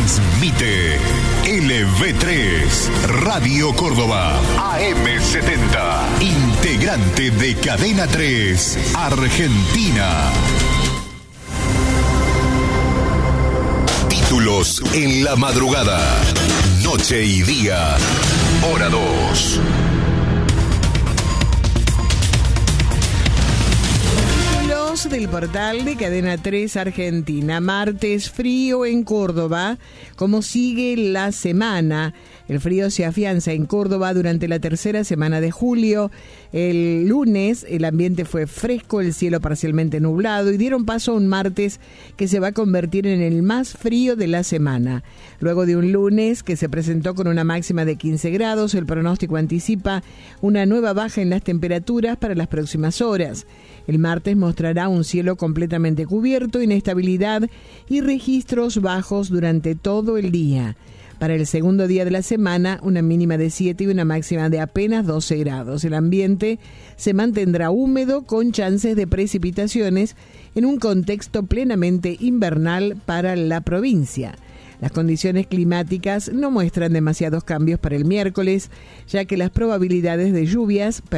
Transmite LV3, Radio Córdoba, AM70, integrante de Cadena 3, Argentina. Títulos en la madrugada, noche y día, hora 2. Del portal de Cadena 3 Argentina. Martes, frío en Córdoba. ¿Cómo sigue la semana? El frío se afianza en Córdoba durante la tercera semana de julio. El lunes el ambiente fue fresco, el cielo parcialmente nublado y dieron paso a un martes que se va a convertir en el más frío de la semana. Luego de un lunes que se presentó con una máxima de 15 grados, el pronóstico anticipa una nueva baja en las temperaturas para las próximas horas. El martes mostrará un cielo completamente cubierto, inestabilidad y registros bajos durante todo el día. Para el segundo día de la semana, una mínima de 7 y una máxima de apenas 12 grados. El ambiente se mantendrá húmedo con chances de precipitaciones en un contexto plenamente invernal para la provincia. Las condiciones climáticas no muestran demasiados cambios para el miércoles, ya que las probabilidades de lluvias